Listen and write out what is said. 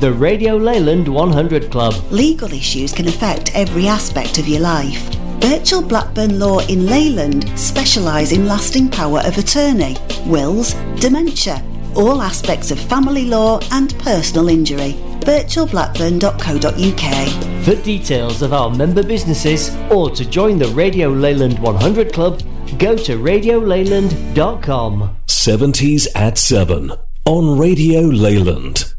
The Radio Leyland 100 Club. Legal issues can affect every aspect of your life. Birchall Blackburn Law in Leyland specialise in lasting power of attorney, wills, dementia, all aspects of family law and personal injury. birchallblackburn.co.uk. For details of our member businesses or to join the Radio Leyland 100 Club, go to radioleyland.com. 70s at 7 on Radio Leyland.